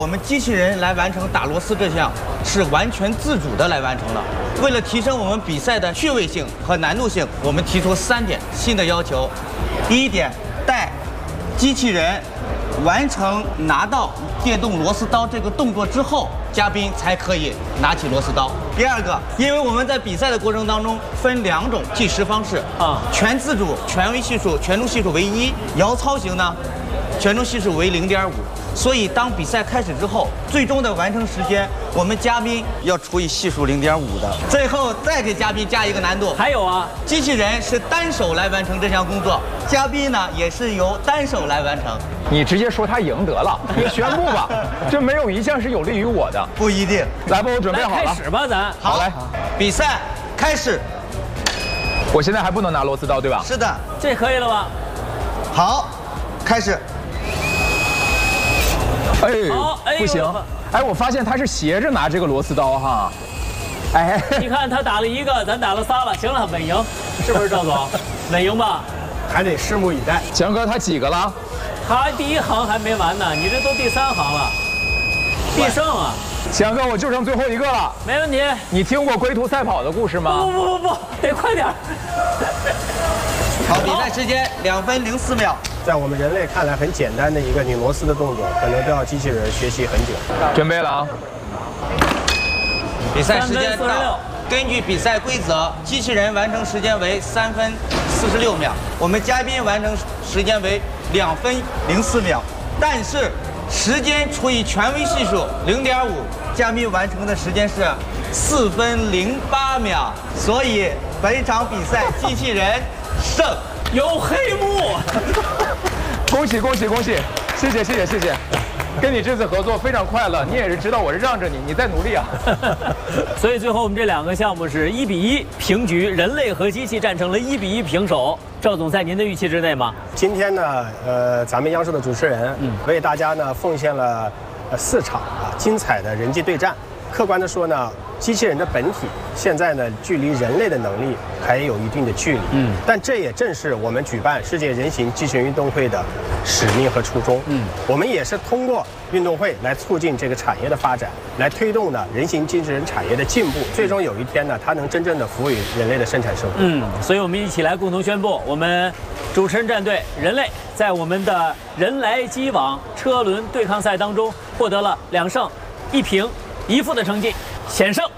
我们机器人来完成打螺丝这项是完全自主的来完成的。为了提升我们比赛的趣味性和难度性，我们提出3点新的要求。第一点，待机器人完成拿到电动螺丝刀这个动作之后，嘉宾才可以拿起螺丝刀。第二个，因为我们在比赛的过程当中分2种计时方式全自主、权威系数、权重系数为1，摇操型呢，权重系数为0.5。所以当比赛开始之后，最终的完成时间，我们嘉宾要除以系数0.5的。最后再给嘉宾加一个难度， 还有啊， 机器人是单手来完成这项工作，嘉宾呢也是由单手来完成。 你直接说他赢得了，你宣布吧，这没有一项是有利于我的。 不一定。 来吧，我准备好了。 开始吧，咱。 好，来，比赛开始。 我现在还不能拿螺丝刀，对吧？ 是的。 这可以了吧？ 好，开始。 哎，不行！哎，我发现他是斜着拿这个螺丝刀哈。哎， 你看他打了1个，咱打了3了，行了，稳赢，是不是赵总？稳赢吧？ 还得拭目以待。 强哥他几个了？ 他第1行还没完呢，你这都第3行了，必胜啊！ 强哥，我就剩最后1个了。 没问题。 你听过龟兔赛跑的故事吗？ 不，得快点。 好，比赛时间2分04秒。 在我们人类看来很简单的一个拧螺丝的动作，可能都要机器人学习很久。 准备了啊！ 比赛时间到。根据比赛规则，机器人完成时间为3分46秒，我们嘉宾完成时间为2分04秒。但是时间除以权威系数0.5，嘉宾完成的时间是4分08秒。所以本场比赛机器人胜。 有黑幕。 恭喜！谢谢！跟你这次合作非常快乐，你也是知道我是让着你，你在努力啊。 所以最后我们这2个项目是1比1平局，人类和机器战成了1比1平手。赵总，在您的预期之内吗？ 今天呢，咱们央视的主持人为大家呢奉献了4场精彩的人机对战。客观的说呢，机器人的本体现在呢距离人类的能力还有一定的距离。但这也正是我们举办世界人形机器人运动会的使命和初衷。我们也是通过运动会来促进这个产业的发展，来推动呢人形机器人产业的进步，最终有一天呢，它能真正的服务于人类的生产生活。 所以我们一起来共同宣布，我们主持人战队人类在我们的人来机往车轮对抗赛当中获得了2胜1平1负的成绩，险胜。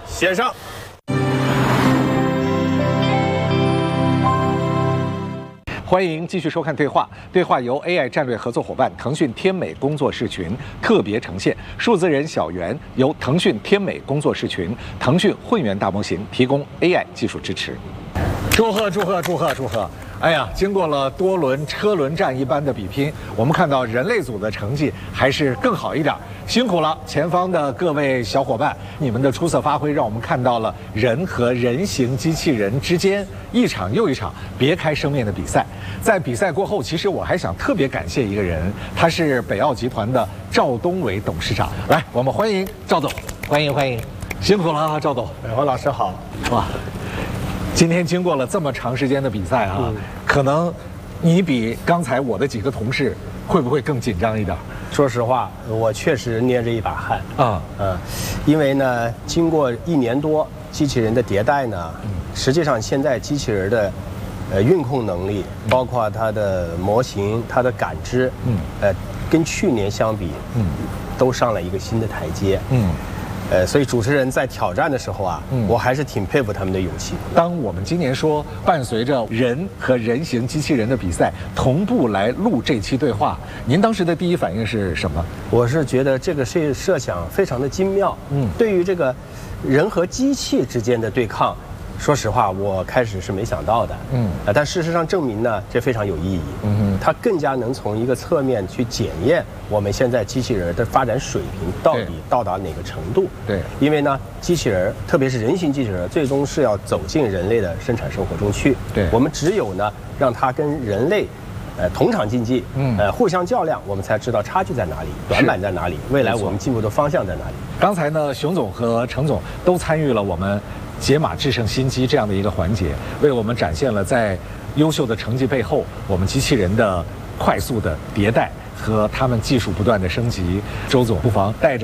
欢迎继续收看对话。对话由 AI 战略合作伙伴腾讯天美工作室群特别呈现，数字人小圆由腾讯天美工作室群、腾讯混元大模型提供 AI 技术支持。祝贺！哎呀，经过了多轮车轮战一般的比拼，我们看到人类组的成绩还是更好一点，辛苦了前方的各位小伙伴，你们的出色发挥让我们看到了人和人形机器人之间一场又一场别开生面的比赛。在比赛过后，其实我还想特别感谢一个人，他是北奥集团的赵东伟董事长。来，我们欢迎赵总，欢迎，辛苦了啊，赵总。 王老师好。 哇。今天经过了这么长时间的比赛啊，可能你比刚才我的几个同事会不会更紧张一点？ 说实话，我确实捏着一把汗因为呢，经过1年多机器人的迭代呢，实际上现在机器人的运控能力，包括它的模型、它的感知，跟去年相比，都上了一个新的台阶。所以主持人在挑战的时候我还是挺佩服他们的勇气。 当我们今年说伴随着人和人形机器人的比赛同步来录这期对话，您当时的第一反应是什么？ 我是觉得这个设想非常的精妙。对于这个人和机器之间的对抗，说实话，我开始是没想到的。但事实上证明呢，这非常有意义。它更加能从一个侧面去检验我们现在机器人的发展水平到底到达哪个程度。 对， 因为呢，机器人，特别是人形机器人，最终是要走进人类的生产生活中去。 对， 我们只有呢，让它跟人类同场竞技，互相较量，我们才知道差距在哪里，短板在哪里，未来我们进步的方向在哪里。 刚才呢，熊总和程总都参与了我们解码制胜新机这样的一个环节，为我们展现了在优秀的成绩背后，我们机器人的快速的迭代和他们技术不断的升级。周总不妨带着